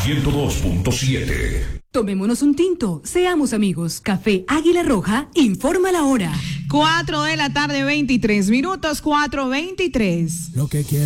102.7. Tomémonos un tinto, seamos amigos. Café Águila Roja informa la hora. 4 de la tarde, 23 minutos, 4:23. Lo que quiero.